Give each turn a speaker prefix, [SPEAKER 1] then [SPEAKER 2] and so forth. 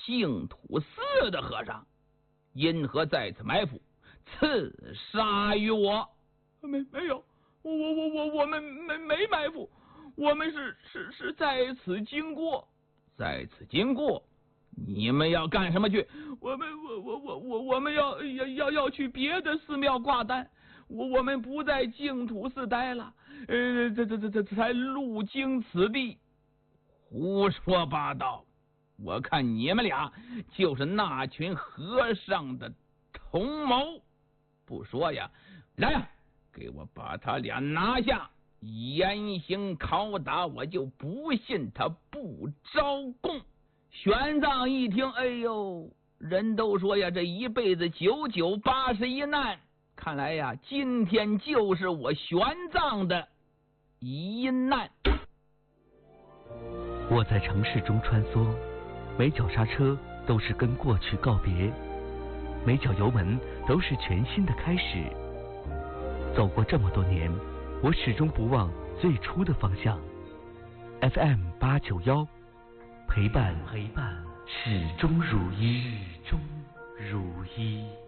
[SPEAKER 1] 净土寺的和尚，因何在此埋伏，刺杀于我？
[SPEAKER 2] 没有，我们没埋伏，我们是在此经过。
[SPEAKER 1] 在此经过，你们要干什么去？
[SPEAKER 2] 我们要去别的寺庙挂单。我们不在净土寺待了，这才路经此地。
[SPEAKER 1] 胡说八道！我看你们俩就是那群和尚的同谋。不说呀，来呀，给我把他俩拿下，严刑拷打，我就不信他不招供。玄奘一听，哎呦，人都说呀，这一辈子99、81难，看来呀，今天就是我玄奘的一难。
[SPEAKER 3] 我在城市中穿梭，每脚刹车都是跟过去告别，每脚油门都是全新的开始。走过这么多年，我始终不忘最初的方向。FM 891，陪伴始终如一。